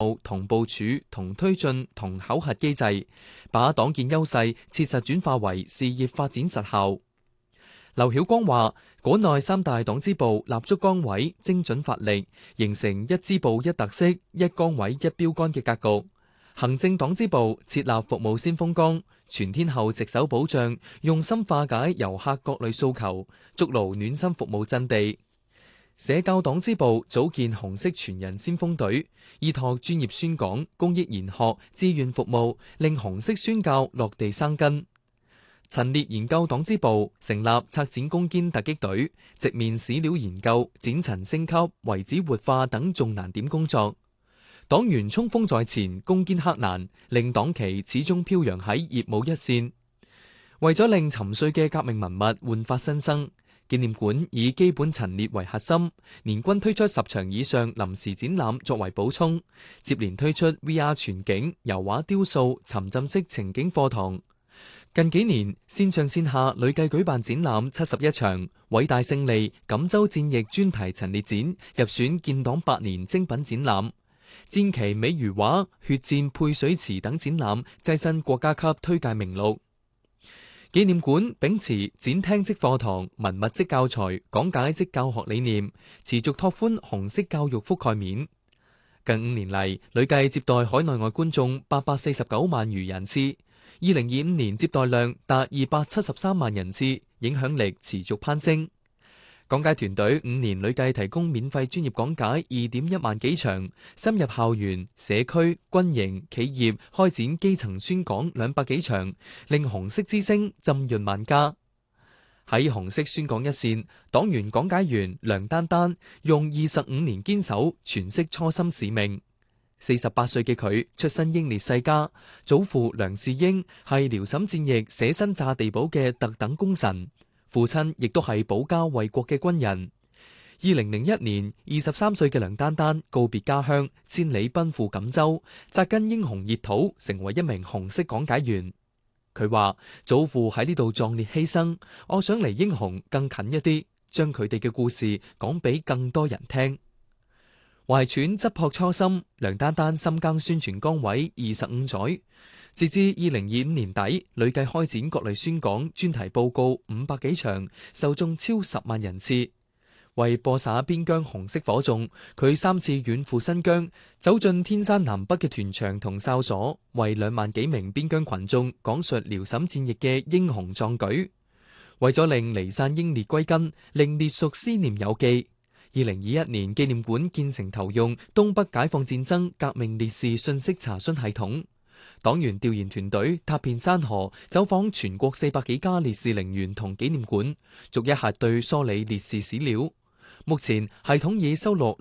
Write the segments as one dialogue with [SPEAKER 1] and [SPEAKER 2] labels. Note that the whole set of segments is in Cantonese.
[SPEAKER 1] 務同部署同推進同考核機制，把黨建優勢切實轉化為事業發展實效。劉曉光話，果內三大黨支部立足崗位，精準發力，形成一支部一特色、一崗位一標杆嘅格局。行政黨支部設立服務先鋒崗，全天候值守保障，用心化解遊客各類訴求，築牢暖心服務陣地。社教黨支部組建紅色全人先鋒隊，依託專業宣講、公益研學、志願服務，令紅色宣教落地生根。陳列研究黨支部成立策展攻堅突擊隊，直面史料研究、展陳升級、遺址活化等重難點工作。黨員衝鋒在前，攻堅克難，令黨旗始終飄揚喺業務一線。為咗令沉睡嘅革命文物煥發新生，紀念館以基本陳列為核心，年均推出10場以上臨時展覽作為補充，接連推出 VR 全景、油畫雕塑、沉浸式情景課堂。近幾年線上線下累計舉辦展覽71場，偉大勝利、錦州戰役專題陳列展入選建黨100年精品展覽。戰旗美如畫、血戰配水池等展覽躋身國家級推介名錄。紀念館秉持展廳即課堂、文物即教材、講解即教學理念，持續拓寬紅色教育覆蓋面。近5年嚟，累計接待海內外觀眾849萬餘人次，2025年接待量達273萬人次，影響力持續攀升。講解團隊5年累計提供免費專業講解2.1萬幾場，深入校園、社區、軍營、企業，開展基層宣講200幾場，令紅色之聲浸潤萬家。喺紅色宣講一線，黨員講解員梁丹丹用25年堅守詮釋初心使命。48歲嘅佢出身英烈世家，祖父梁士英係遼瀋戰役捨身炸地堡嘅特等功臣。父親亦都係保家衛國嘅軍人。2001年，23歲嘅梁丹丹告別家鄉，千里奔赴錦州，扎根英雄熱土，成為一名紅色講解員。佢話：祖父喺呢度壯烈犧牲，我想離英雄更近一啲，將佢哋嘅故事講俾更多人聽。懷揣質樸初心，梁丹丹深耕宣傳崗位25載。截至2025年底，累計開展各類宣講、專題報告500幾場，受眾超10萬人次。為播撒邊疆紅色火種，佢3次遠赴新疆，走進天山南北嘅團場同哨所，為2萬幾名邊疆群眾講述遼瀋戰役嘅英雄壯舉。為咗令離散英烈歸根，令烈屬思念有記。2021年紀念館建成投用東北解放戰爭革命烈士信息查詢系統。黨員調研團隊踏遍山河，走訪全國400幾家烈士陵園同紀念館，逐一核對梳理烈士史料。目前系統已收錄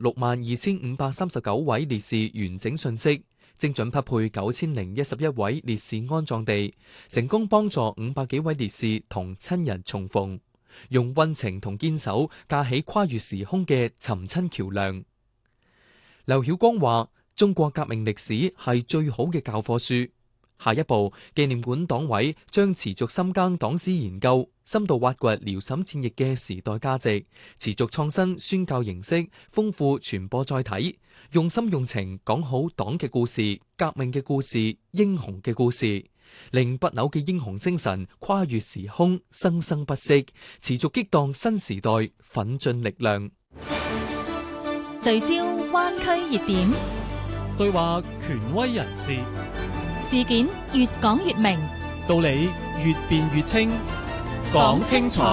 [SPEAKER 1] 62,539位烈士完整信息，精準匹配9011位烈士安葬地，成功幫助500幾位烈士同親人重逢，用溫情同堅守架起跨越時空嘅尋親橋樑。劉曉光話：中國革命歷史係最好嘅教科書。下一步，紀念館黨委將持續深耕黨史研究，深度挖掘遼瀋戰役嘅時代價值，持續創新宣教形式，豐富傳播載體，用心用情講好黨嘅故事、革命嘅故事、英雄嘅故事，令不朽嘅英雄精神跨越時空，生生不息，持續激盪新時代奮進力量。
[SPEAKER 2] 聚焦灣區熱點，
[SPEAKER 3] 對話權威人士，
[SPEAKER 2] 事件越講越明，
[SPEAKER 3] 道理越辯越清，講清楚，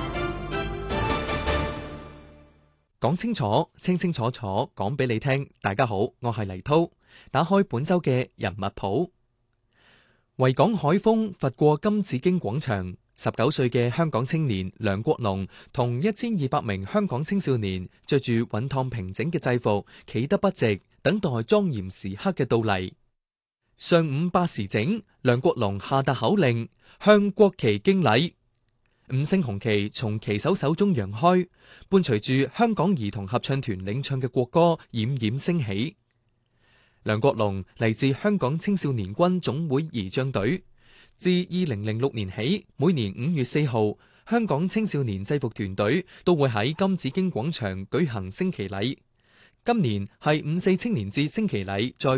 [SPEAKER 1] 講清楚，清清楚楚講俾你聽。大家好，我係黎濤，打開本周嘅人物譜。維港海風拂過金紫荊廣場，19歲嘅香港青年梁國龍同1200名香港青少年着住熨燙平整嘅制服，企得筆直，等待莊嚴時刻嘅到嚟。上午8時整，梁國龍下達口令，向國旗敬禮。五星紅旗從旗手手中揚開，伴隨住香港兒童合唱團領唱嘅國歌冉冉升起。梁國龍嚟自香港青少年軍總會儀仗隊，自2006年起，每年5月4號，香港青少年制服團隊都會喺金紫荊廣場舉行升旗禮。今年係5·4青年節升旗禮在